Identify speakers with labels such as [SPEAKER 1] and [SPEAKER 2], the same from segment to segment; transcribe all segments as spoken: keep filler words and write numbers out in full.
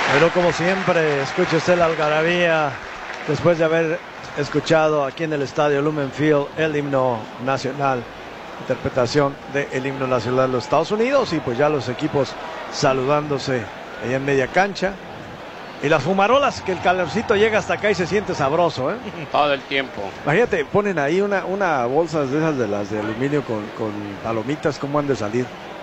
[SPEAKER 1] Pero como siempre, escuche usted la algarabía después de haber escuchado aquí en el estadio Lumen Field el himno nacional, interpretación del himno nacional de los Estados Unidos, y pues ya los equipos saludándose ahí en media cancha. Y las fumarolas, que el calorcito llega hasta acá y se siente sabroso, ¿eh?
[SPEAKER 2] Todo el tiempo.
[SPEAKER 1] Imagínate, ponen ahí una, una bolsa de esas de las de aluminio con, con palomitas, ¿cómo han de salir?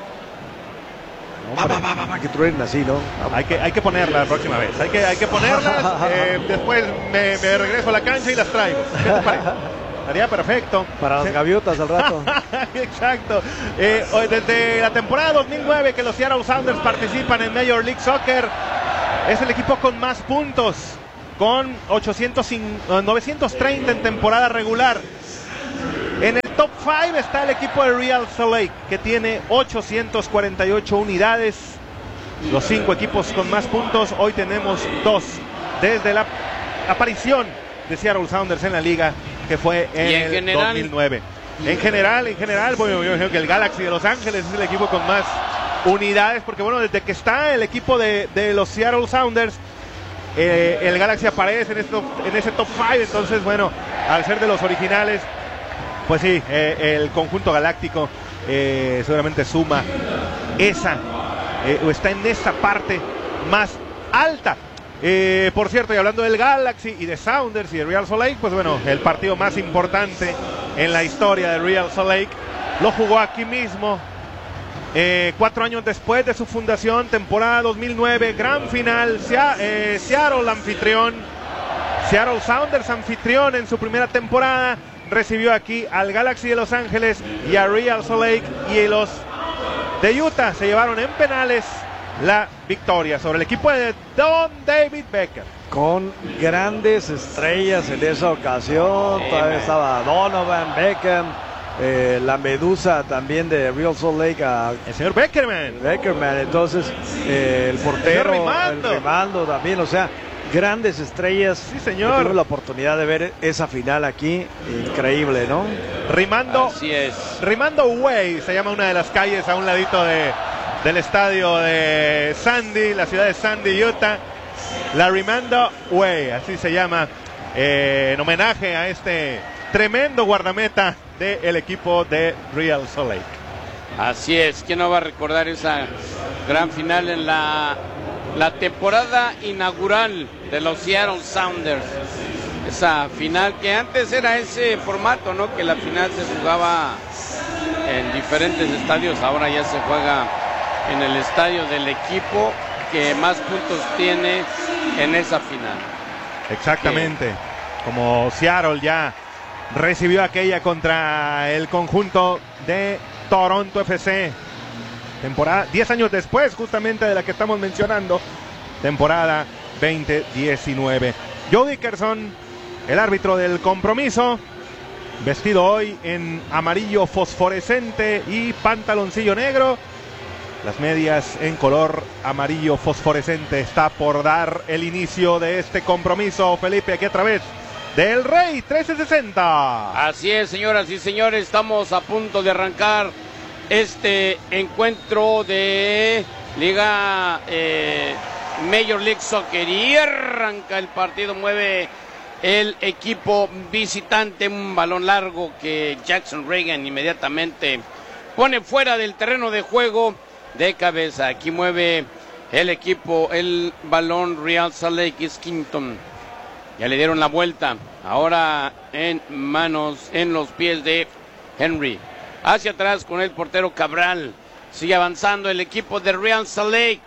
[SPEAKER 1] Va, va, va, va, va, que truenen así, ¿no?
[SPEAKER 3] Hay que, hay que ponerla la próxima vez. Hay que, hay que ponerlas. eh, después me, me regreso a la cancha y las traigo. ¿Qué te parece? Estaría perfecto.
[SPEAKER 1] Para las gaviotas al rato.
[SPEAKER 3] Exacto. Eh, desde la temporada dos mil nueve que los Seattle Sounders participan en Major League Soccer, es el equipo con más puntos, con ochocientos, novecientos treinta en temporada regular. En el top cinco está el equipo de Real Salt Lake, que tiene ochocientas cuarenta y ocho unidades. Los cinco equipos con más puntos, hoy tenemos dos, desde la aparición de Seattle Sounders en la liga, que fue en,
[SPEAKER 2] en
[SPEAKER 3] el
[SPEAKER 2] general,
[SPEAKER 3] dos mil nueve. En general, en general, bueno, yo creo que el Galaxy de Los Ángeles es el equipo con más unidades, porque bueno, desde que está el equipo de, de los Seattle Sounders, eh, el Galaxy aparece en, esto, en ese top cinco, entonces bueno, al ser de los originales, pues sí, eh, el conjunto galáctico eh, seguramente suma esa, eh, o está en esa parte más alta. Eh, por cierto, y hablando del Galaxy y de Sounders y de Real Salt Lake, pues bueno, el partido más importante en la historia de Real Salt Lake lo jugó aquí mismo, eh, cuatro años después de su fundación, temporada dos mil nueve, gran final, Sea, eh, Seattle anfitrión, Seattle Sounders anfitrión en su primera temporada, recibió aquí al Galaxy de Los Ángeles y a Real Salt Lake, y los de Utah se llevaron en penales la victoria sobre el equipo de Don David Beckham.
[SPEAKER 1] Con grandes estrellas en esa ocasión,
[SPEAKER 2] Sí,
[SPEAKER 1] todavía
[SPEAKER 2] man.
[SPEAKER 1] estaba Donovan, Beckham, eh, la medusa también de Real Salt Lake, a
[SPEAKER 3] El señor Beckerman.
[SPEAKER 1] Beckerman, entonces eh, el portero,
[SPEAKER 3] El señor Rimando.
[SPEAKER 1] el Rimando también, o sea, grandes estrellas.
[SPEAKER 3] Sí, señor.
[SPEAKER 1] Tuvimos la oportunidad de ver esa final aquí, increíble, ¿no?
[SPEAKER 3] Rimando,
[SPEAKER 2] Así es.
[SPEAKER 3] Rimando Way se llama una de las calles a un ladito de, del estadio de Sandy, la ciudad de Sandy, Utah. La Rimando Way, así se llama, eh, en homenaje a este tremendo guardameta del equipo de Real Salt Lake.
[SPEAKER 2] Así es. ¿Quién no va a recordar esa gran final en la, la temporada inaugural de los Seattle Sounders? Esa final que antes era ese formato, ¿no? Que la final se jugaba en diferentes estadios, ahora ya se juega en el estadio del equipo que más puntos tiene en esa final.
[SPEAKER 3] Exactamente, como Seattle ya recibió aquella contra el conjunto de Toronto F C, temporada diez años después justamente de la que estamos mencionando, temporada veinte diecinueve. Joe Dickerson, el árbitro del compromiso, vestido hoy en amarillo fosforescente y pantaloncillo negro, las medias en color amarillo fosforescente. Está por dar el inicio de este compromiso, Felipe, aquí a través del Rey trece sesenta.
[SPEAKER 2] Así es, señoras y señores, estamos a punto de arrancar este encuentro de Liga eh, Major League Soccer, y arranca el partido, mueve el equipo visitante, un balón largo que Jackson Reagan inmediatamente pone fuera del terreno de juego de cabeza. Aquí mueve el equipo el balón Real Salt Lake Skington. Ya le dieron la vuelta, ahora en manos, en los pies de Henry. Hacia atrás con el portero Cabral. Sigue avanzando el equipo de Real Salt Lake.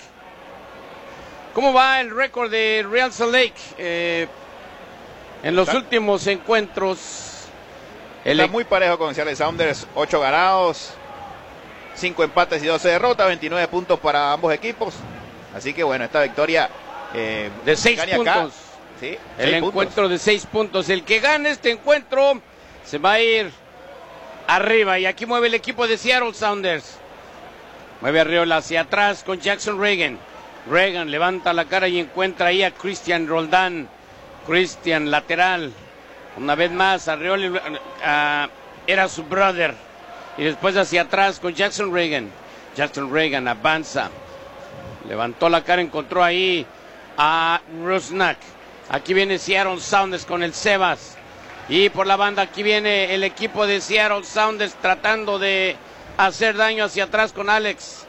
[SPEAKER 2] ¿Cómo va el récord de Real Salt Lake? Eh, en los
[SPEAKER 4] Está,
[SPEAKER 2] últimos encuentros. El
[SPEAKER 4] está muy parejo con Seattle Sounders, ocho ganados, cinco empates y doce derrotas, veintinueve puntos para ambos equipos. Así que bueno, esta victoria eh,
[SPEAKER 2] de seis puntos. Acá,
[SPEAKER 4] ¿sí?
[SPEAKER 2] El
[SPEAKER 4] seis
[SPEAKER 2] encuentro
[SPEAKER 4] puntos.
[SPEAKER 2] de seis puntos. El que gane este encuentro se va a ir arriba. Y aquí mueve el equipo de Seattle Sounders. Mueve Arriola hacia atrás con Jackson Reagan. Reagan levanta la cara y encuentra ahí a Christian Roldán. Christian lateral. Una vez más, Arriola uh, era su brother. Y después hacia atrás con Jackson Reagan. Jackson Reagan avanza. Levantó la cara, encontró ahí a Rusnak. Aquí viene Seattle Sounders con el Sebas. Y por la banda aquí viene el equipo de Seattle Sounders tratando de hacer daño hacia atrás con Alex.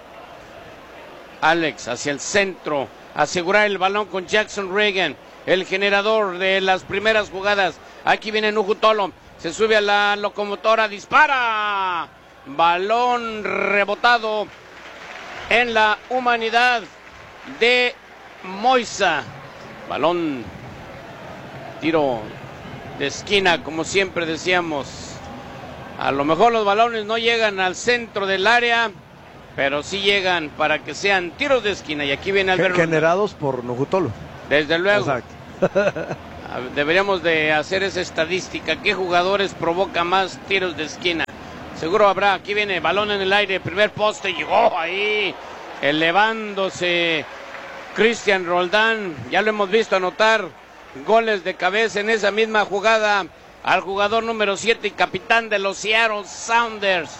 [SPEAKER 2] Alex hacia el centro. Asegurar el balón con Jackson Reagan, el generador de las primeras jugadas. Aquí viene Nuhu Tolo. Se sube a la locomotora. Dispara. Balón rebotado en la humanidad de Moisa. Balón. Tiro de esquina, como siempre decíamos. A lo mejor los balones no llegan al centro del área, pero sí llegan para que sean tiros de esquina. Y aquí viene Alberto.
[SPEAKER 1] Generados por Nuhu Tolo.
[SPEAKER 2] Desde luego.
[SPEAKER 1] Exacto.
[SPEAKER 2] Deberíamos de hacer esa estadística. ¿Qué jugadores provoca más tiros de esquina? Seguro habrá. Aquí viene balón en el aire. Primer poste. Llegó ahí. Elevándose Cristian Roldán. Ya lo hemos visto anotar goles de cabeza en esa misma jugada al jugador número siete y capitán de los Seattle Sounders.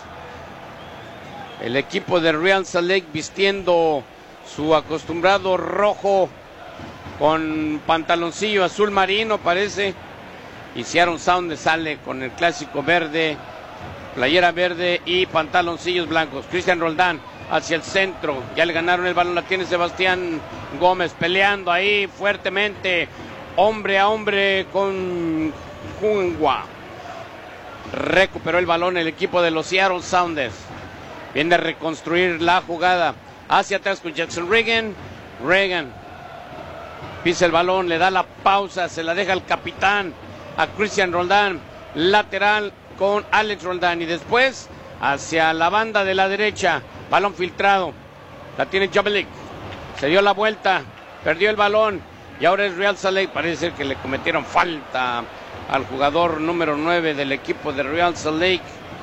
[SPEAKER 2] El equipo de Real Salt Lake vistiendo su acostumbrado rojo con pantaloncillo azul marino, parece. Y Seattle Sounders sale con el clásico verde, playera verde y pantaloncillos blancos. Cristian Roldán hacia el centro. Ya le ganaron el balón, la tiene Sebastián Gómez peleando ahí fuertemente. Hombre a hombre con Jungwa. Recuperó el balón el equipo de los Seattle Sounders. Viene a reconstruir la jugada. Hacia atrás con Jackson Reagan. Reagan pisa el balón, le da la pausa, se la deja al capitán, a Cristian Roldán. Lateral con Alex Roldán. Y después hacia la banda de la derecha. Balón filtrado. La tiene Jovelik. Se dio la vuelta. Perdió el balón. Y ahora es Real Salt Lake. Parece ser que le cometieron falta al jugador número nueve del equipo de Real Salt Lake.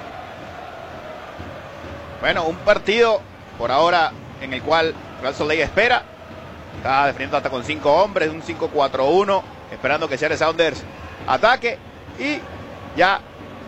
[SPEAKER 4] Bueno, un partido por ahora en el cual Real Salt Lake espera. Está defendiendo hasta con cinco hombres, un cinco cuatro uno, esperando que Seattle Sounders ataque. Y ya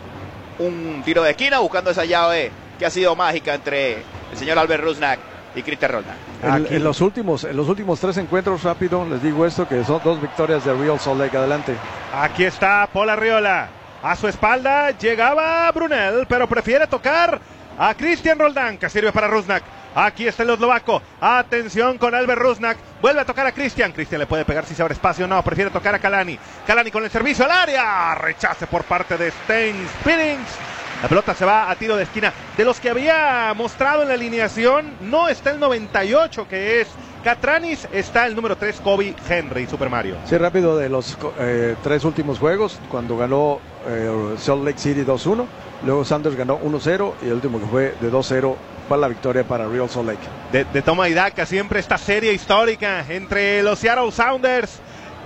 [SPEAKER 4] un tiro de esquina buscando esa llave que ha sido mágica entre el señor Albert Rusnak y Cristian Roldán.
[SPEAKER 1] En, en, los últimos, en los últimos tres encuentros, rápido, les digo esto, que son dos victorias de Real Salt Lake. Adelante.
[SPEAKER 3] Aquí está Paul Arriola. A su espalda llegaba Brunel, pero prefiere tocar a Cristian Roldán, que sirve para Rusnak. Aquí está el eslovaco. Atención con Albert Rusnak. Vuelve a tocar a Cristian. Cristian le puede pegar si se abre espacio. No, prefiere tocar a Kalani. Kalani con el servicio al área. Rechace por parte de Stein Spinnings. La pelota se va a tiro de esquina. De los que había mostrado en la alineación, no está el noventa y ocho, que es Catranis, está el número tres, Kobe Henry, Super Mario.
[SPEAKER 1] Sí, rápido, de los eh, tres últimos juegos, cuando ganó eh, Salt Lake City dos uno, luego Sanders ganó uno cero y el último que fue de dos cero fue la victoria para Real Salt Lake.
[SPEAKER 3] De, de toma y daca, siempre esta serie histórica entre los Seattle Sounders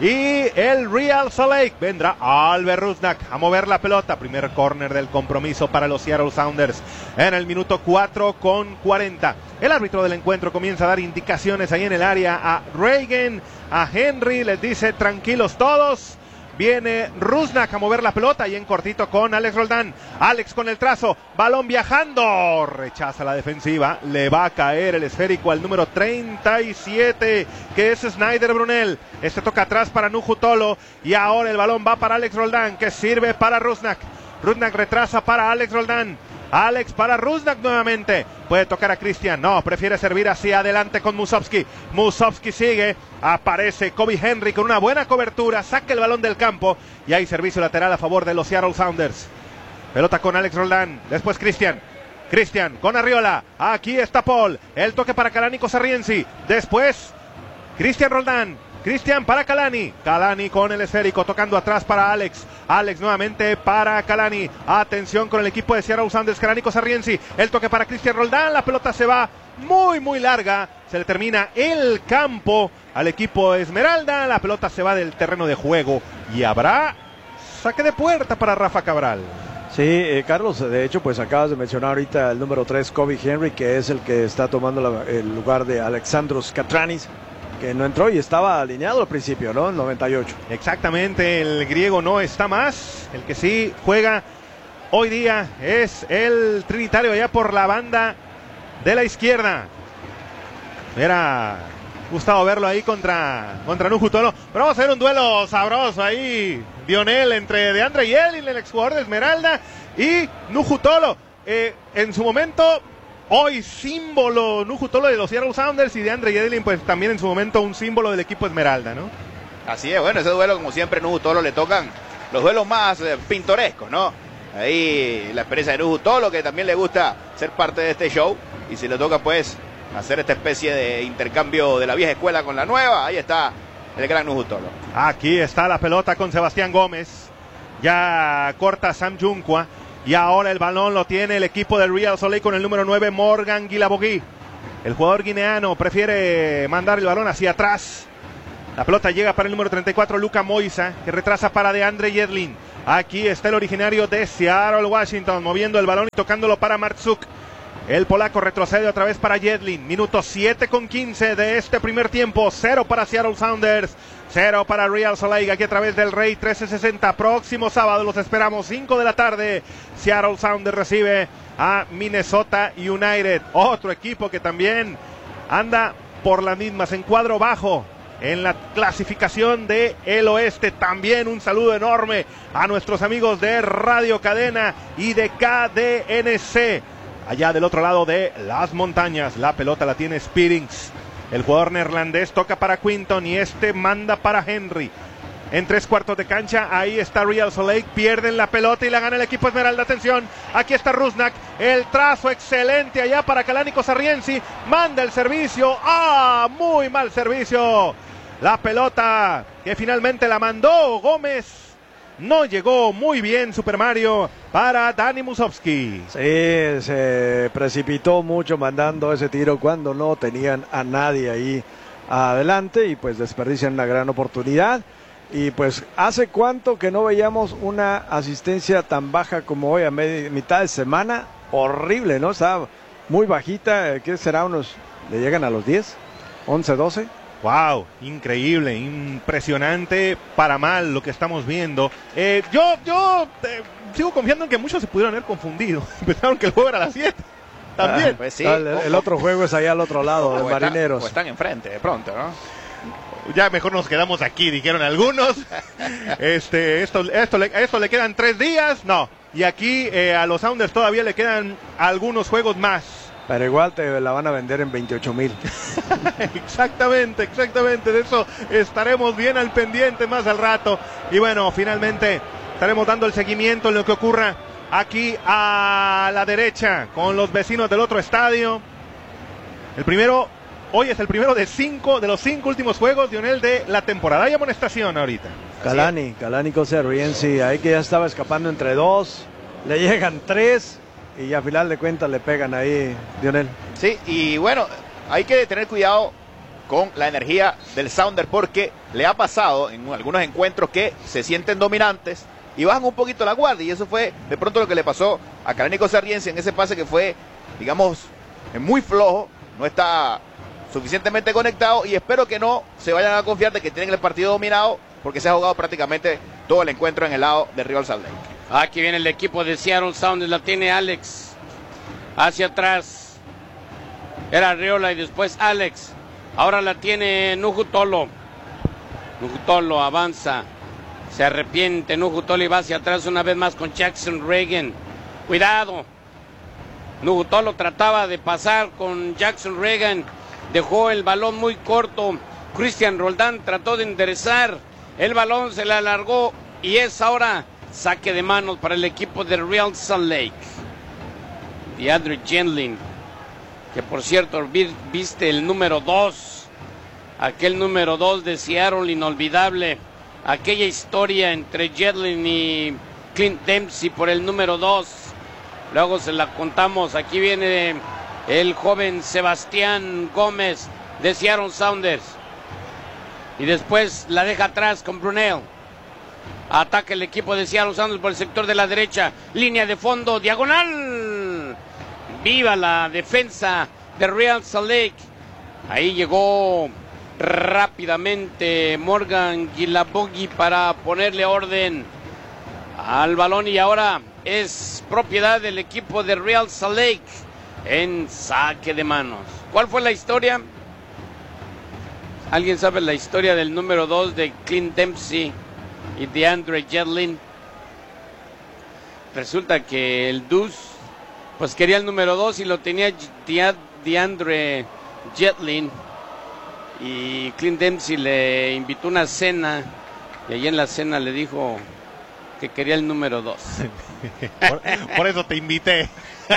[SPEAKER 3] y el Real Salt Lake. Vendrá Albert Rusnak a mover la pelota. Primer córner del compromiso para los Seattle Sounders en el minuto cuatro con cuarenta. El árbitro del encuentro comienza a dar indicaciones ahí en el área a Reagan, a Henry. Les dice tranquilos todos. Viene Rusnak a mover la pelota y en cortito con Alex Roldán. Alex con el trazo, balón viajando, rechaza la defensiva, le va a caer el esférico al número treinta y siete, que es Snyder Brunel. Este toca atrás para Nuhu Tolo y ahora el balón va para Alex Roldán, que sirve para Rusnak. Rusnak retrasa para Alex Roldán. Alex para Rusnak nuevamente. Puede tocar a Cristian. No, prefiere servir hacia adelante con Musovski. Musovski sigue. Aparece Kobe Henry con una buena cobertura. Saca el balón del campo. Y hay servicio lateral a favor de los Seattle Sounders. Pelota con Alex Roldán. Después Cristian. Cristian con Arriola. Aquí está Paul. El toque para Kalani Sarriensi. Después Cristian Roldán. Cristian para Kalani. Kalani con el esférico, tocando atrás para Alex. Alex nuevamente para Kalani. Atención con el equipo de Seattle Sounders. Kalani Sarriensi. El toque para Cristian Roldán. La pelota se va muy, muy larga. Se le termina el campo al equipo Esmeralda. La pelota se va del terreno de juego. Y habrá saque de puerta para Rafa Cabral.
[SPEAKER 1] Sí, eh, Carlos, de hecho, pues acabas de mencionar ahorita el número tres, Kobe Henry, que es el que está tomando la, el lugar de Alexandros Catranis, que no entró y estaba alineado al principio, ¿no? En noventa y ocho.
[SPEAKER 3] Exactamente, el griego no está más. El que sí juega hoy día es el trinitario allá por la banda de la izquierda. Era gustado verlo ahí contra, contra Nuhu Tolo. Pero vamos a ver un duelo sabroso ahí, Dionel, entre DeAndre Yedlin, el exjugador de Esmeralda, y Nuhu Tolo. Eh, en su momento, hoy símbolo Nuhu Tolo de los Seattle Sounders, y DeAndre Yedlin pues también en su momento un símbolo del equipo Esmeralda, ¿no?
[SPEAKER 4] Así es, bueno, ese duelo como siempre Nuhu Tolo le tocan los duelos más eh, pintorescos, ¿no? Ahí la experiencia de Nuhu Tolo, que también le gusta ser parte de este show, y si le toca pues hacer esta especie de intercambio de la vieja escuela con la nueva, ahí está el gran Nuhu Tolo.
[SPEAKER 3] Aquí está la pelota con Sebastián Gómez, ya corta Sam Junqua, y ahora el balón lo tiene el equipo del Real Salt Lake con el número nueve, Morgan Guilabogui. El jugador guineano prefiere mandar el balón hacia atrás. La pelota llega para el número treinta y cuatro, Luka Moisa, que retrasa para DeAndre Yedlin. Aquí está el originario de Seattle, Washington, moviendo el balón y tocándolo para Marczuk. El polaco retrocede otra vez para Yedlin. Minuto siete con quince de este primer tiempo. Cero para Seattle Sounders, cero para Real Salt Lake. Aquí a través del Rey trece sesenta. Próximo sábado los esperamos, cinco de la tarde. Seattle Sounders recibe a Minnesota United. Otro equipo que también anda por las mismas, en cuadro bajo en la clasificación de el oeste. También un saludo enorme a nuestros amigos de Radio Cadena y de K D N C. Allá del otro lado de las montañas, la pelota la tiene Spearings. El jugador neerlandés toca para Quinton y este manda para Henry. En tres cuartos de cancha, ahí está Real Salt Lake, pierden la pelota y la gana el equipo Esmeralda. Atención, aquí está Rusnak, el trazo excelente allá para Kalani Sarriensi, manda el servicio, ¡ah! Muy mal servicio. La pelota que finalmente la mandó Gómez, no llegó muy bien Super Mario para Dani Musovski.
[SPEAKER 1] Sí, se precipitó mucho mandando ese tiro cuando no tenían a nadie ahí adelante y pues desperdician una gran oportunidad. Y pues hace cuánto que no veíamos una asistencia tan baja como hoy a media, mitad de semana. Horrible, ¿no? Está muy bajita. ¿Qué será? Unos, ¿le llegan a los diez? ¿once, doce?
[SPEAKER 3] Wow, increíble, impresionante, para mal lo que estamos viendo. Eh, yo yo eh, sigo confiando en que muchos se pudieron haber confundido. Pensaron que el juego era a las siete. También.
[SPEAKER 4] Ah, pues sí.
[SPEAKER 1] el, el otro juego es allá al otro lado, de
[SPEAKER 4] o
[SPEAKER 1] Marineros.
[SPEAKER 4] Están, o están enfrente de pronto, ¿no?
[SPEAKER 3] Ya mejor nos quedamos aquí, dijeron algunos. Este, esto, esto, le, esto le quedan tres días, no. Y aquí eh, a los Sounders todavía le quedan algunos juegos más.
[SPEAKER 1] Pero igual te la van a vender en veintiocho mil.
[SPEAKER 3] Exactamente, exactamente. De eso estaremos bien al pendiente más al rato. Y bueno, finalmente estaremos dando el seguimiento en lo que ocurra aquí a la derecha con los vecinos del otro estadio. El primero, hoy es el primero de cinco, de los cinco últimos juegos, Lionel, de la temporada. Hay amonestación ahorita.
[SPEAKER 1] Kalani, Kalani Sarriensi, ahí que ya estaba escapando entre dos. Le llegan tres. Y a final de cuentas le pegan ahí, Lionel.
[SPEAKER 4] Sí, y bueno, hay que tener cuidado con la energía del Sounder porque le ha pasado en algunos encuentros que se sienten dominantes y bajan un poquito la guardia, y eso fue de pronto lo que le pasó a Kalani Sarriensi en ese pase que fue, digamos, muy flojo, no está suficientemente conectado, y espero que no se vayan a confiar de que tienen el partido dominado porque se ha jugado prácticamente todo el encuentro en el lado de Real Salt Lake.
[SPEAKER 2] Aquí viene el equipo de Seattle Sounders, la tiene Alex hacia atrás, era Arriola y después Alex, ahora la tiene Nuhu Tolo. Nuhu Tolo avanza, se arrepiente Nuhu Tolo y va hacia atrás una vez más con Jackson Reagan. Cuidado, Nuhu Tolo trataba de pasar con Jackson Reagan, dejó el balón muy corto. Cristian Roldán trató de enderezar, el balón se le alargó y es ahora saque de manos para el equipo de Real Salt Lake. DeAndre Yedlin, que por cierto viste el número dos, aquel número dos de Seattle inolvidable, aquella historia entre Yedlin y Clint Dempsey por el número dos. Luego se la contamos. Aquí viene el joven Sebastián Gómez de Seattle Sounders y después la deja atrás con Brunel. Ataca el equipo de Seattle Sounders por el sector de la derecha. Línea de fondo, diagonal. Viva la defensa de Real Salt Lake. Ahí llegó rápidamente Morgan Guilabogui para ponerle orden al balón. Y ahora es propiedad del equipo de Real Salt Lake en saque de manos. ¿Cuál fue la historia? ¿Alguien sabe la historia del número dos de Clint Dempsey y DeAndre Yedlin? Resulta que el Deuce pues quería el número dos y lo tenía DeAndre Yedlin, y Clint Dempsey le invitó a una cena y allí en la cena le dijo que quería el número dos.
[SPEAKER 3] por, por eso te invité.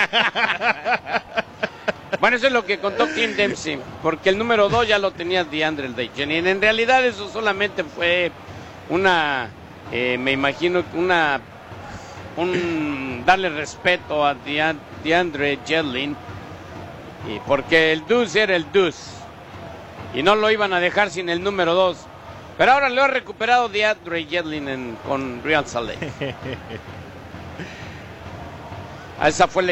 [SPEAKER 2] Bueno, eso es lo que contó Clint Dempsey, porque el número dos ya lo tenía DeAndre Yedlin. En realidad eso solamente fue una, eh, me imagino, una, un darle respeto a DeAndre Yedlin, y porque el Deuce era el Deuce y no lo iban a dejar sin el número dos. Pero ahora lo ha recuperado DeAndre Yedlin en, con Real Salt Lake. Esa fue la